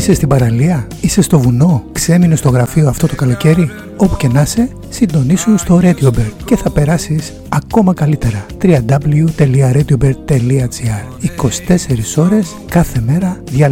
Είσαι στην παραλία, είσαι στο βουνό, ξέμεινε στο γραφείο αυτό το καλοκαίρι. Όπου και να είσαι, συντονίσου στο RadioBird και θα περάσεις ακόμα καλύτερα. www.radiobird.gr 24 ώρες κάθε μέρα, διαλέξτε